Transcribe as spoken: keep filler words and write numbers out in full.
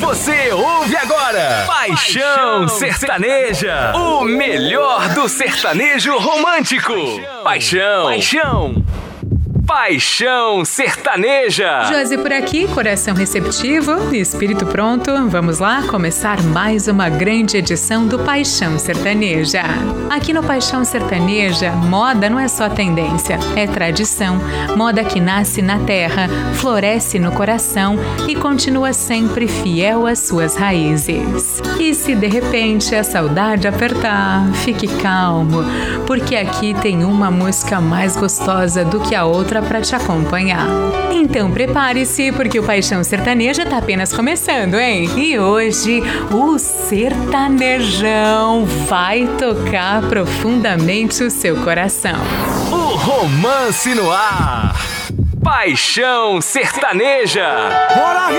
Você ouve agora Paixão Sertaneja, o melhor do sertanejo romântico. Paixão, paixão, Paixão Sertaneja. Josi por aqui, coração receptivo, espírito pronto. Vamos lá começar mais uma grande edição do Paixão Sertaneja. Aqui no Paixão Sertaneja, moda não é só tendência, é tradição. Moda que nasce na terra, floresce no coração e continua sempre fiel às suas raízes. E se de repente a saudade apertar, fique calmo, porque aqui tem uma música mais gostosa do que a outra para te acompanhar. Então prepare-se, porque o Paixão Sertaneja tá apenas começando, hein? E hoje o sertanejão vai tocar profundamente o seu coração. O romance no ar. Paixão Sertaneja. Bora